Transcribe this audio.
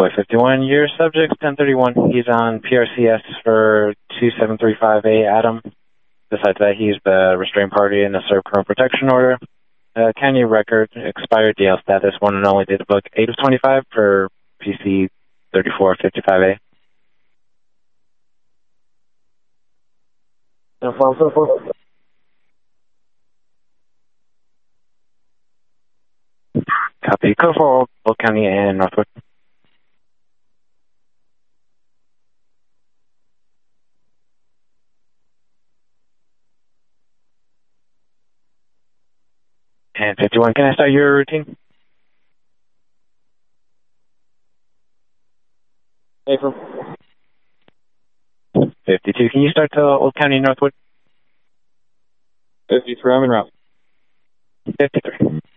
Flight 51, your subject 1031. He's on PRCS for 2735A Adam. Besides that, he's the restrained party in the serve current protection order. County record, expired DL status, one and only date of book 8 of 25 for PC 3455A. Copy. Code for Old County and Northwood. And 51, can I start your routine? Affirm. 52, can you start to Old County Northwood? 53, I'm en route. 53.